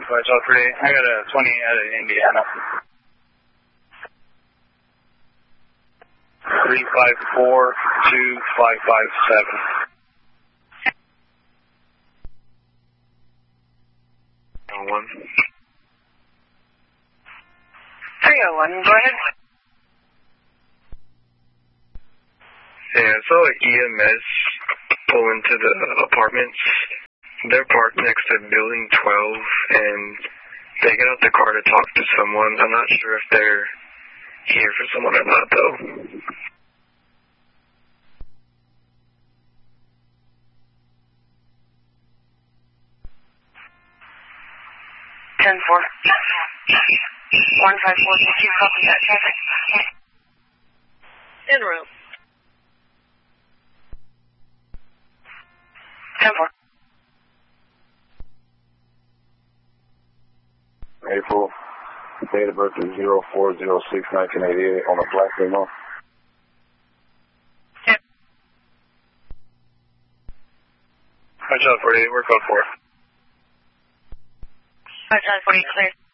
Watch out for it. I got a 20 out of Indiana. 354-2557. 1. 301, go ahead. Yeah, I saw EMS pull into the apartments. They're parked next to Building 12, and they get out the car to talk to someone. I'm not sure if they're here for someone or not, though. 10-4. 154-2, copy that traffic. En route. 10-4. April, date of birth is 04/06/1988 on a black limo. Yep. Watch out for it. We're code 4. Watch out for you, clear.